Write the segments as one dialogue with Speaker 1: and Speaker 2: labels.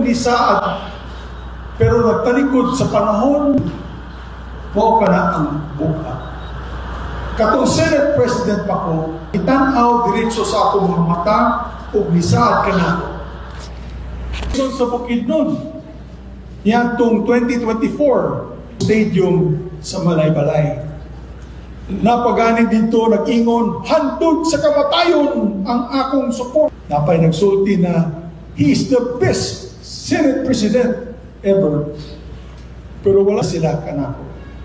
Speaker 1: kong lisaad, pero nagtalikod sa panahon, mo ka na ang buka. Katong Senate President pa ko, itanaw diretso sa akong mga mata, o lisaad ka na. So, sa Bukidnon, yan itong 2024 stadium sa Malaybalay. Napaganin dito, nag-ingon, handog sa kamatayon ang akong support. Napay nagsulti na, he is the best Senate President ever. Pero wala sila kanako.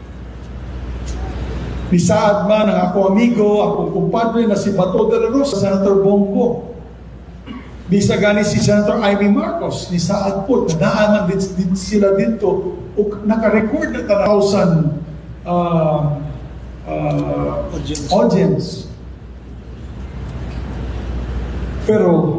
Speaker 1: Nisaad man ang akong amigo, akong kumpadre na si Bato de la Rosa, Senator Bongo. Bisa gani si Senator Amy Marcos, nisaad po, nadaanan din sila dito, o naka-record na 1,000 audience. Pero,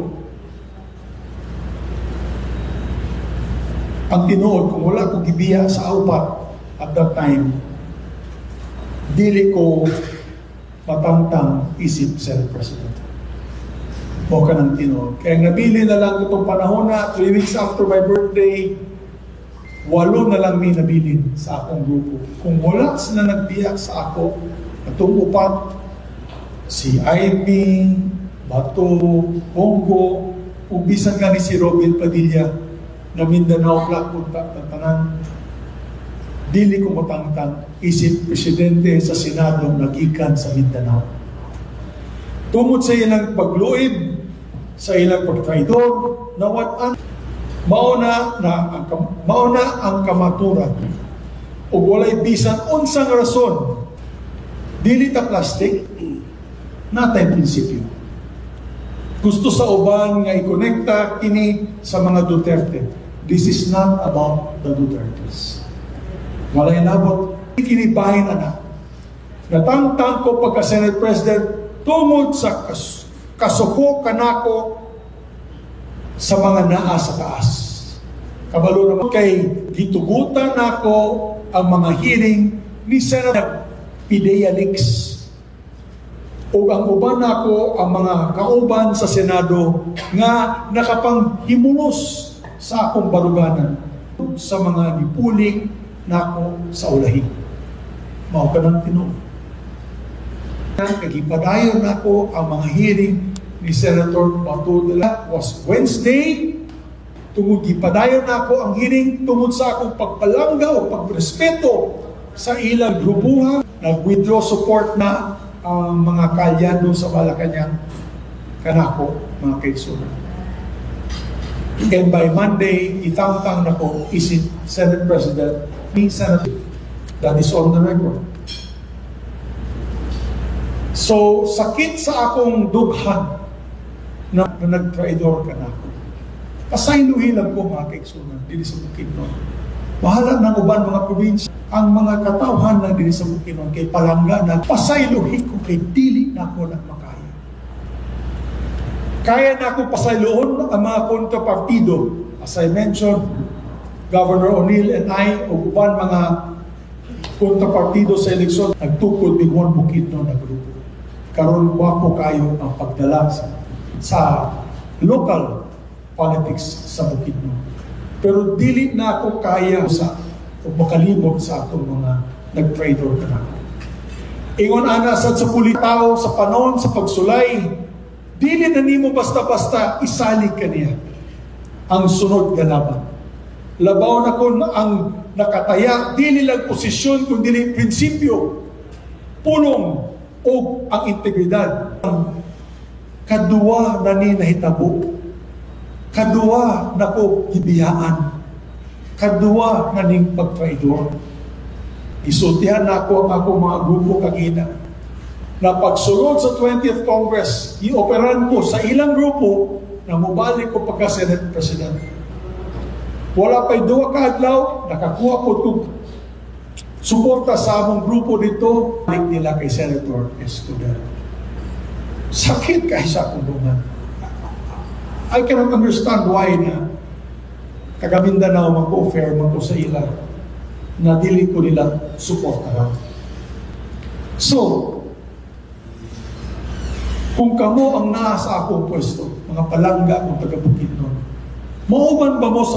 Speaker 1: ang tinuod, kung wala ko gibiya sa aupat at that time, dili ko matangtang isip Senate President. O ka ng tinuod. Kaya nabili na lang itong panahon na 3 weeks after my birthday, 8 na lang may nabilin sa akong grupo. Kung wala sila nagbiyak sa ako, itong upat, si Ivy, Bato, Bongo, ubisan nga ni si Robin Padilla, na Mindanao Black Punta, tanan, dili ko matangtang isip presidente sa Senado nagikan sa Mindanao. Tungod sa ilang pagluib, sa ilang pagtraidor, nawat mauna ang kamaturan o walay bisan unsang rason dili ta plastic natay prinsipyo. Gusto sa uban nga i-connecta kini sa mga Duterte. This is not about the Dutertes. Walay labot kini bahin ana. Natangtang ko pagka Senate President tungod sa kasuko kanako sa mga naa sa taas. Kabalo naman kay gitugutan nako ang mga hearing ni Senator Pidea Lix. O ang uban nako ang mga kauban sa Senado nga nakapanghimulos sa akong baruganan sa mga nipuling nako sa ulahin. Mao ka ng tinuod. Nagipadayon nako ang mga hearing ni Senator Bato de la was Wednesday. Tungod gipadayon nako ang hearing tungod sa akong pagpalangga o pagrespeto sa ilang grupuhan. Nag-withdraw support na ang mga kalyado sa Malacanang kanako, mga kaigsunan. And by Monday, itangtang nako isip Senate President ni Senator. That is on the record. So, sakit sa akong dughan na nag-traidor ka na ako. Pasayluhin lang ko mga kaigsunan dili sa Bukidnon. Bahala ng uban mga probinsya. Ang mga katawhan na dili sa Bukidnon kay palangga na pasayluhin ko kay dili na ako na makaya. Kaya na ako pasayluhon ang mga kontrapartido. As I mentioned, Governor O'Neill and I o uban mga kontrapartido sa eleksyon nagtukod ni Juan Bukidnon na grupo. Karon wapo kayo ang pagdala sa local politics sa Bukidnon. Pero dili na ako kaya sa o makalibot sa atong mga nag-traidor ka na. Ingon ana sa pulitaw sa panon sa pagsulay, dili na nimo basta-basta isalig kaniya ang sunod nga laban. Labaw na kun ang nakataya, dili lang posisyon kundi prinsipyo, pulong o ang integridad. Kadua na ni nahitabo, kadua na ko gibiyaan, kadua na ning pagtraidor. Isultihan na ako ang ako mga grupo kagina na pagsulod sa 20th Congress, ioperan ko sa ilang grupo na mubalik ko pagka Senate President. Wala pa'y 2 ka adlaw, nakakuha po itong suporta sa among grupo dito, balik nila kay Senator Escudero. Sakit kahit sa akong dungan. I cannot understand why na taga Mindanao mag-offer man ko sa ila na dili ko nila suportahan. So, kung kamo ang naa sa akong pwesto, mga palangga kung taga Bukidnon, mauban ba mo sa